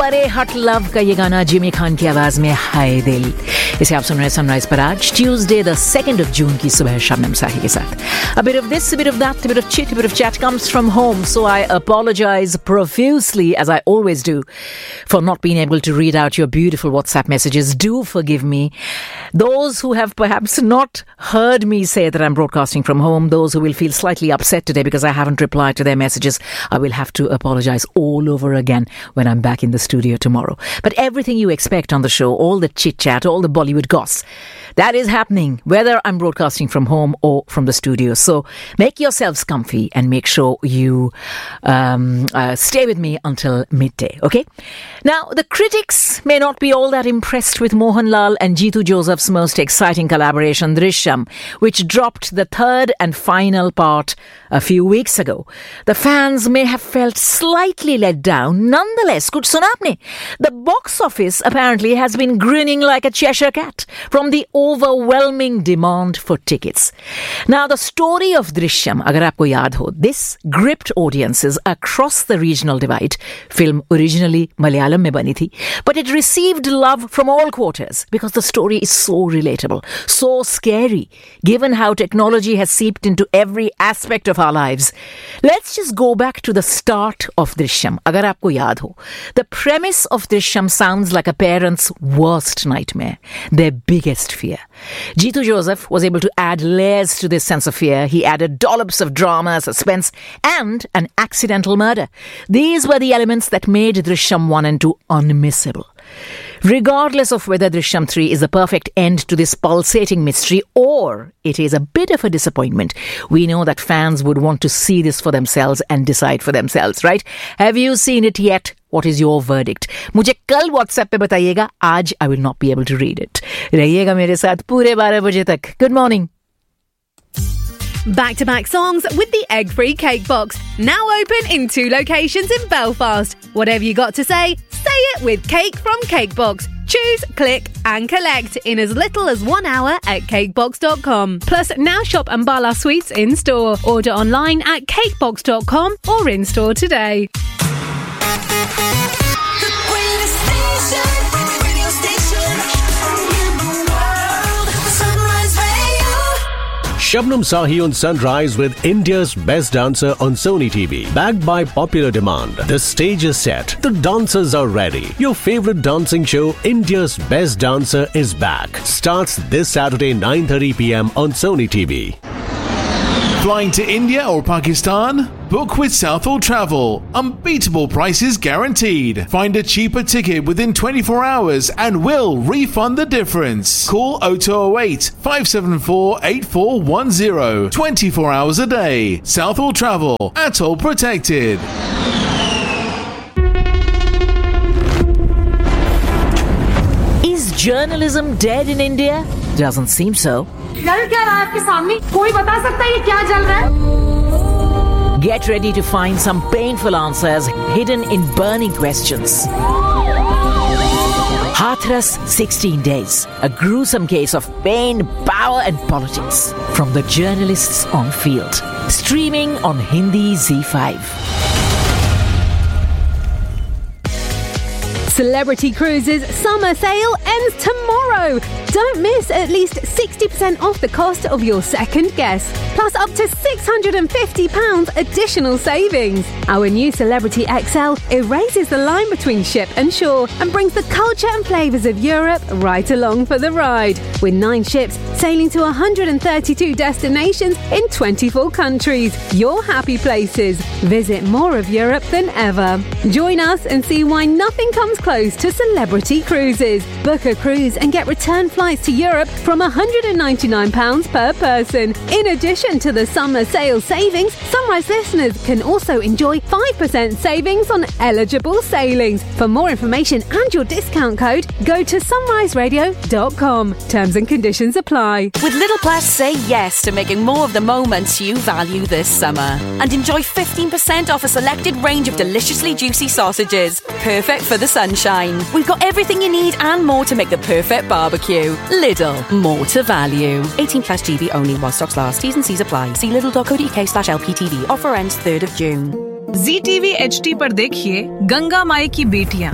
परे हट लव का ये गाना जिमी खान की आवाज में हाय दिल. इसे आप सुन रहे हैं सनराइज पर आज Tuesday the 2nd of June की सुबह शबनम साही के साथ. A bit of this, a bit of that, a bit of chit, a bit of chat comes from home, so I apologize profusely, as I always do, for not being able to read out your beautiful WhatsApp messages. Do forgive me. Those who have perhaps not heard me say that I'm broadcasting from home, those who will feel slightly upset today because I haven't replied to their messages, I will have to apologize all over again when I'm back in the studio tomorrow. But everything you expect on the show, all the chit-chat, all the Bollywood goss, that is happening whether I'm broadcasting from home or from the studio. So make yourselves comfy and make sure you stay with me until midday, okay? Now, the critics may not be all that impressed with Mohanlal and Jeetu Joseph's most exciting collaboration, Drishyam, which dropped the third and final part a few weeks ago. The fans may have felt slightly let down. Nonetheless, kuch suna aapne? The box office apparently has been grinning like a Cheshire cat from the overwhelming demand for tickets. Now, the story of Drishyam, agar aapko yaad ho, this gripped audiences across the regional divide. Film originally Malayalam mein bani thi, but it received love from all quarters because the story is so relatable, so scary, given how technology has seeped into every aspect of our lives. Let's just go back to the start of Drishyam, agar aapko yaad ho. The premise of Drishyam sounds like a parent's worst nightmare, their biggest fear. Jeetu Joseph was able to add layers to this sense of fear. He added dollops of drama, suspense, and an accidental murder. These were the elements that made Drishyam 1 and 2 unmissable. Regardless of whether Drishyam 3 is the perfect end to this pulsating mystery or it is a bit of a disappointment, we know that fans would want to see this for themselves and decide for themselves, right? Have you seen it yet? What is your verdict? मुझे कल WhatsApp पे बताइएगा. आज I will not be able to read it. रहिएगा मेरे साथ पूरे 12 बजे तक. Good morning. Back-to-back songs with the egg-free cake box. Now open in 2 locations in Belfast. Whatever you got to say it with Cake from Cakebox. Choose, click and collect in as little as 1 hour at cakebox.com. Plus, now shop Ambala Sweets in store. Order online at cakebox.com or in store today. Shabnam Sahi on Sunrise with India's Best Dancer on Sony TV. Backed by popular demand. The stage is set. The dancers are ready. Your favorite dancing show, India's Best Dancer, is back. Starts this Saturday 9:30 p.m. on Sony TV. Flying to India or Pakistan? Book with Southall Travel. Unbeatable prices guaranteed. Find a cheaper ticket within 24 hours and we'll refund the difference. Call 0208 574 8410. 24 hours a day. Southall Travel. Atoll protected. Is journalism dead in India? Doesn't seem so. चल क्या रहा है आपके सामने? कोई बता सकता है ये क्या चल रहा है? Get ready to find some painful answers hidden in burning questions. Hathras 16 Days, a gruesome case of pain, power and politics from the journalists on field. Streaming on Hindi Z5. Celebrity Cruises summer sale ends tomorrow. Don't miss at least 60% off the cost of your second guest, plus up to £650 additional savings. Our new Celebrity XL erases the line between ship and shore and brings the culture and flavours of Europe right along for the ride. With 9 ships sailing to 132 destinations in 24 countries. Your happy places. Visit more of Europe than ever. Join us and see why nothing comes close to Celebrity Cruises. Book a cruise and get return flights to Europe from £199 per person. In addition to the summer sale savings, Sunrise listeners can also enjoy 5% savings on eligible sailings. For more information and your discount code, go to sunriseradio.com. Terms and conditions apply. With Little Plus, say yes to making more of the moments you value this summer. And enjoy 15% off a selected range of deliciously juicy sausages. Perfect for the sunshine. We've got everything you need and more to make the perfect barbecue. Lidl, more to value. 18 plus GB only while stocks last. T's and C's apply. See lidl.co.uk/LPTV. Offer ends 3rd of June. ZTV HD पर देखिए गंगा माई की बेटियां.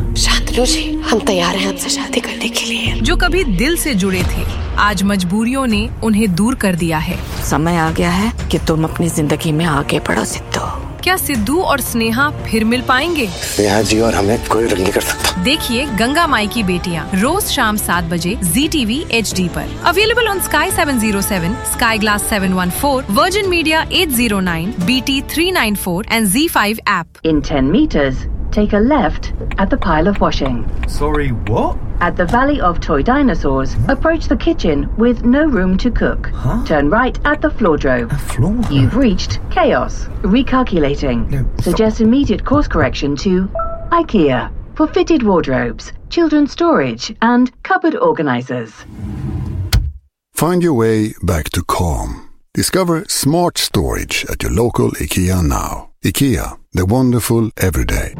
बदलू जी, हम तैयार हैं आपसे शादी करने के लिए। जो कभी दिल से जुड़े थे, आज मजबूरियों ने उन्हें दूर कर दिया है। समय आ गया है कि तुम अपनी जिंदगी में आगे बढ़ो सिद्धू। क्या सिद्धू और स्नेहा फिर मिल पाएंगे? स्नेहा जी और हमें कोई रंग नहीं कर सकता। देखिए गंगा माई की बेटियां रोज शाम 7 बजे ZTV HD पर। Available on Sky 707, Sky Glass 714, Virgin Media 809, BT 394 and Z5 app. In 10 meters, take a left at the pile of washing. Sorry, what? At the Valley of Toy Dinosaurs, approach the kitchen with no room to cook. Huh? Turn right at the floordrome. Floor? You've reached Chaos. Recalculating. No, Suggest immediate course correction to IKEA for fitted wardrobes, children's storage and cupboard organizers. Find your way back to calm. Discover smart storage at your local IKEA now. IKEA, the wonderful everyday.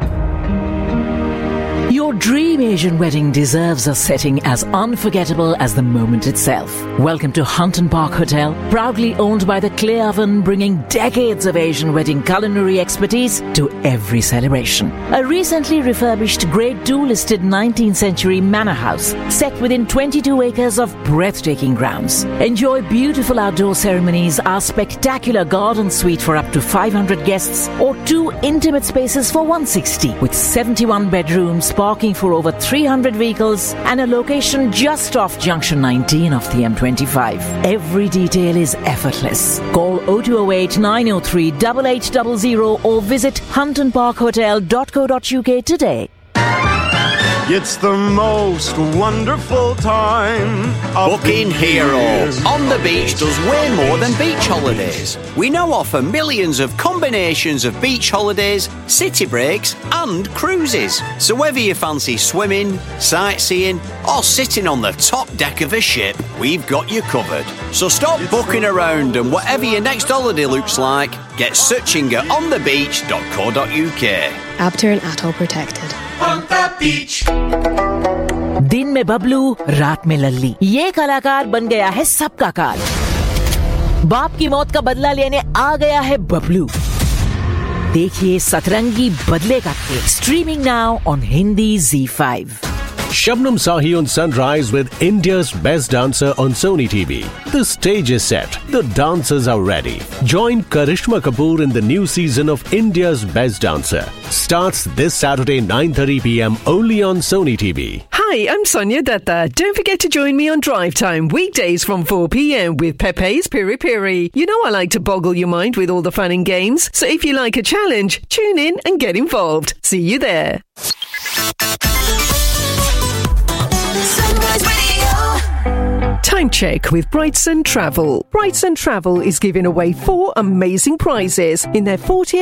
Your dream Asian wedding deserves a setting as unforgettable as the moment itself. Welcome to Hunton Park Hotel, proudly owned by the Clay Oven, bringing decades of Asian wedding culinary expertise to every celebration. A recently refurbished Grade 2 listed 19th century manor house set within 22 acres of breathtaking grounds. Enjoy beautiful outdoor ceremonies, our spectacular garden suite for up to 500 guests, or 2 intimate spaces for 160 with 71 bedrooms, parking for over 300 vehicles and a location just off Junction 19 of the M25. Every detail is effortless. Call 0208 903 8800 or visit huntonparkhotel.co.uk today. It's the most wonderful time. Booking Hero on the beach does way more than beach holidays. We now offer millions of combinations of beach holidays, city breaks and cruises. So whether you fancy swimming, sightseeing or sitting on the top deck of a ship, we've got you covered. So stop booking around and whatever your next holiday looks like, get searching at onthebeach.co.uk. Abter and Atoll protected. On the beach. दिन में बबलू, रात में लल्ली, ये कलाकार बन गया है सबका कार। बाप की मौत का बदला लेने आ गया है बबलू। देखिए सतरंगी बदले का खेल, streaming now on Hindi Z5. Shabnam Sahi on Sunrise with India's Best Dancer on Sony TV. The stage is set. The dancers are ready. Join Karishma Kapoor in the new season of India's Best Dancer. Starts this Saturday 9:30 p.m. only on Sony TV. Hi, I'm Sonia Datta. Don't forget to join me on Drive Time weekdays from 4 p.m. with Pepe's Piri Piri. You know I like to boggle your mind with all the fun and games. So if you like a challenge, tune in and get involved. See you there. Time check with Brightson Travel. Brightson Travel is giving away 4 amazing prizes in their 40th